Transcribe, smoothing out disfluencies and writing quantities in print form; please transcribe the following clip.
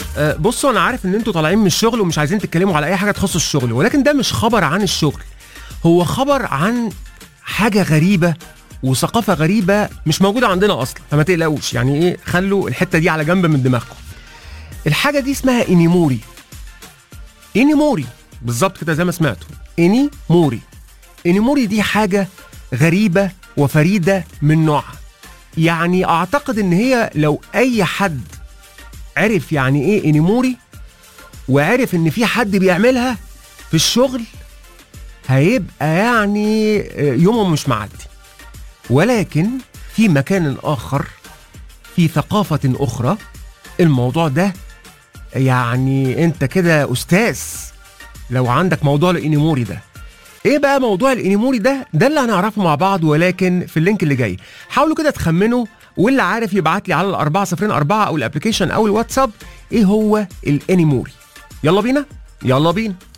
بصوا انا عارف ان انتوا طالعين من الشغل ومش عايزين تتكلموا على اي حاجه تخص الشغل، ولكن ده مش خبر عن الشغل، هو خبر عن حاجه غريبه وثقافه غريبه مش موجوده عندنا اصلا، فما تقلقوش يعني ايه، خلوا الحته دي على جنب من دماغكم. الحاجه دي اسمها انيموري. انيموري بالظبط كده زي ما سمعتوا، انيموري. انيموري دي حاجه غريبه وفريده من نوعها. يعني اعتقد ان هي لو اي حد عرف يعني ايه انيموري وعرف ان في حد بيعملها في الشغل هيبقى يعني يومه مش معدي. ولكن في مكان اخر، في ثقافة اخرى، الموضوع ده يعني انت كده استاذ لو عندك موضوع الانيموري ده. ايه بقى موضوع الانيموري ده؟ ده اللي هنعرفه مع بعض، ولكن في اللينك اللي جاي. حاولوا كده تخمنوا، واللي عارف يبعت لي على 404 او الابليكيشن او الواتساب ايه هو الانيموري. يلا بينا.